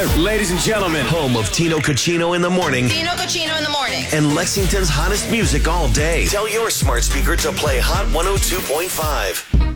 Ladies and gentlemen, home of Tino Cucino in the morning. Tino Cucino in the morning. And Lexington's hottest music all day. Tell your smart speaker to play Hot 102.5.